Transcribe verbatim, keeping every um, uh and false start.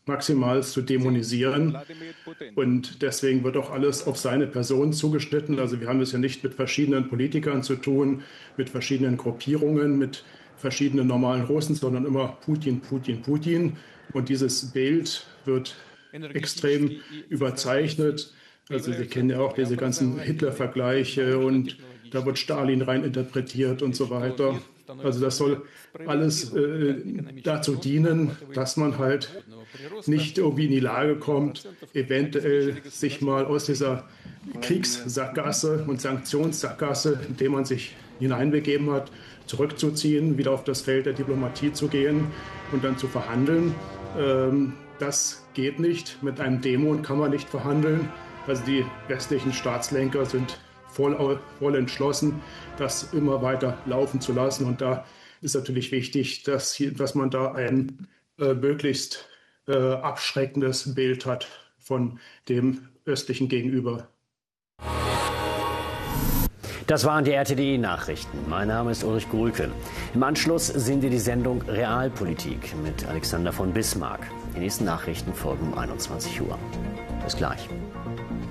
maximal zu dämonisieren. Und deswegen wird auch alles auf seine Person zugeschnitten. Also wir haben es ja nicht mit verschiedenen Politikern zu tun, mit verschiedenen Gruppierungen, mit verschiedenen normalen Russen, sondern immer Putin, Putin, Putin. Und dieses Bild wird extrem überzeichnet. Also Sie kennen ja auch diese ganzen Hitler-Vergleiche und da wird Stalin rein interpretiert und so weiter. Also das soll alles äh, dazu dienen, dass man halt nicht irgendwie in die Lage kommt, eventuell sich mal aus dieser Kriegssackgasse und Sanktionssackgasse, in der man sich hineinbegeben hat, zurückzuziehen, wieder auf das Feld der Diplomatie zu gehen und dann zu verhandeln. Ähm, das geht nicht. Mit einem Dämon kann man nicht verhandeln. Also die westlichen Staatslenker sind voll, voll entschlossen, das immer weiter laufen zu lassen. Und da ist natürlich wichtig, dass, hier, dass man da ein äh, möglichst äh, abschreckendes Bild hat von dem östlichen Gegenüber. Das waren die R T D I-Nachrichten. Mein Name ist Ulrich Gulke. Im Anschluss sehen wir die Sendung Realpolitik mit Alexander von Bismarck. Die nächsten Nachrichten folgen um einundzwanzig Uhr. Bis gleich.